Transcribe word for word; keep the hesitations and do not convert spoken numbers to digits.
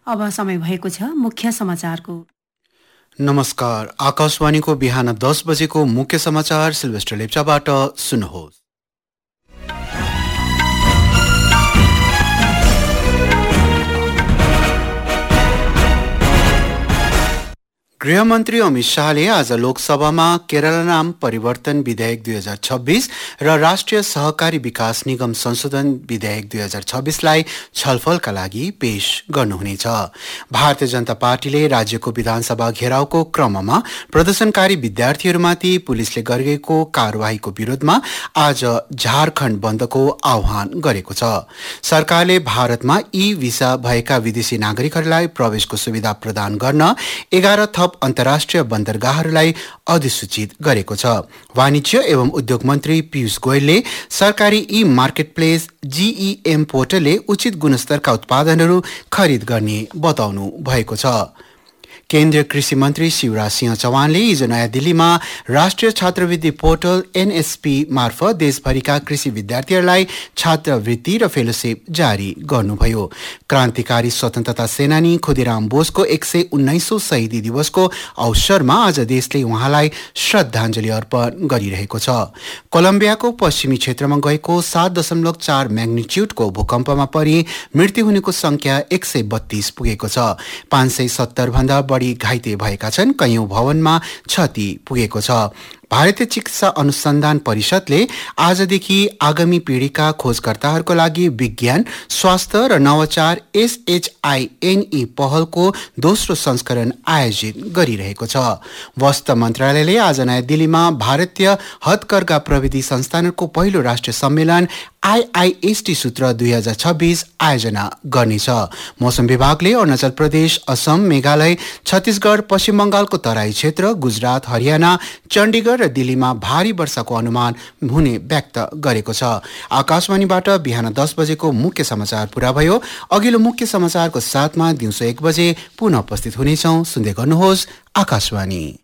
अब समय भएको छ मुख्य समाचारको। नमस्कार, आकाशवाणीको बिहान दस बजेको मुख्य समाचार सिल्भेस्टर लेप्चाबाट सुन्नुहोस्। गृहमन्त्री अमित शाहले आज लोकसभामा केरला नाम परिवर्तन विधेयक दुई हजार छब्बिस र राष्ट्रिय सहकारी विकास निगम संशोधन विधेयक दुई हजार छब्बिसलाई छलफलका लागि पेश गर्नुहुनेछ। भारतीय जनता पार्टीले राज्यको विधानसभा घेराउको क्रममा प्रदर्शनकारी विद्यार्थीहरूमाथि पुलिसले गरेको कारवाहीको विरोधमा आज झारखण्ड बन्दको आह्वान गरेको छ। सरकारले भारतमा ई भिसा भएका विदेशी नागरिकहरूलाई प्रवेशको सुविधा प्रदान गर्न एघार थप अन्तर्राष्ट्रिय बन्दरगाहहरूलाई अधिसूचित गरेको छ। वाणिज्य एवं उद्योग मन्त्री पीयूष गोयलले सरकारी ई मार्केट प्लेस जीईएम पोर्टलले उचित गुणस्तरका उत्पादनहरू खरिद गर्ने बताउनु भएको छ। केन्द्रीय कृषि मन्त्री शिवराज सिंह चौहानले हिजो नयाँ दिल्लीमा राष्ट्रिय छात्रवृत्ति पोर्टल एनएसपी मार्फत देशभरिका कृषि विद्यार्थीहरूलाई छात्रवृत्ति र फेलोशिप जारी गर्नुभयो। क्रान्तिकारी स्वतन्त्रता सेनानी खुदीराम बोसको एक सय उन्नाइसौं शहीदी दिवसको अवसरमा आज देशले उहाँलाई श्रद्धाञ्जली अर्पण गरिरहेको छ। कोलम्बियाको पश्चिमी क्षेत्रमा गएको सात दशमलव चार म्याग्निच्युडको भूकम्पमा परि मृत्यु हुनेको संख्या एक सय बत्तीस पुगेको छ। पाँच सय सत्तर भन्दा बढी घाइते भएका छन्। कैयौं भवनमा क्षति पुगेको छ। भारतीय चिकित्सा अनुसन्धान परिषदले आजदेखि आगामी पिढीका खोजकर्ताहरूको लागि विज्ञान, स्वास्थ्य र नवाचार एसएचआईएनई पहलको दोस्रो संस्करण आयोजित गरिरहेको छ। वस्त्र मन्त्रालयले आज नयाँ दिल्लीमा भारतीय हथकरघा प्रविधि संस्थानहरूको पहिलो राष्ट्रिय सम्मेलन आईआईएसटी सूत्र दुई हजार छब्बिस आयोजना गर्नेछ। मौसम विभागले अरुणाचल प्रदेश, असम, मेघालय, छत्तीसगढ़, पश्चिम बंगालको तराई क्षेत्र, गुजरात, हरियाणा, चण्डीगढ र दिल्लीमा भारी वर्षाको अनुमान हुने व्यक्त गरेको छ। आकाशवाणीबाट बिहान दस बजेको मुख्य समाचार पूरा भयो। अघिल्लो मुख्य समाचारको साथमा दिउँसो एक बजे पुनः उपस्थित हुनेछौँ। सुन्दै गर्नुहोस् आकाशवाणी।